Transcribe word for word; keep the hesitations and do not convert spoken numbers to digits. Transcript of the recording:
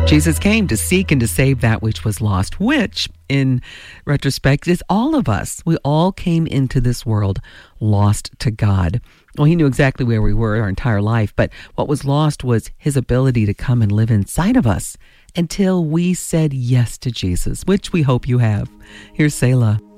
Jesus came to seek and to save that which was lost, which, in retrospect, is all of us. We all came into this world lost to God. Well, he knew exactly where we were our entire life, but what was lost was his ability to come and live inside of us until we said yes to Jesus, which we hope you have. Here's Selah.